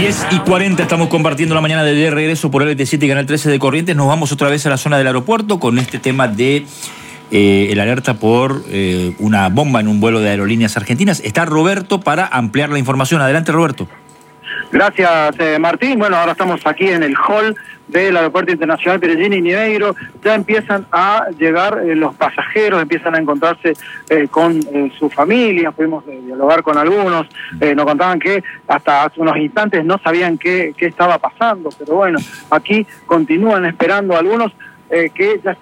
10:40 estamos compartiendo la mañana de regreso por LT7 y Canal 13 de Corrientes. Nos vamos otra vez a la zona del aeropuerto con este tema de el alerta por una bomba en un vuelo de Aerolíneas Argentinas. Está Roberto para ampliar la información. Adelante, Roberto. Gracias, Martín. Bueno, ahora estamos aquí en el hall del Aeropuerto Internacional Perellini y Niveiro. Ya empiezan a llegar los pasajeros, empiezan a encontrarse con sus familias. Pudimos dialogar con algunos. Nos contaban que hasta hace unos instantes no sabían qué estaba pasando, pero bueno, aquí continúan esperando algunos que ya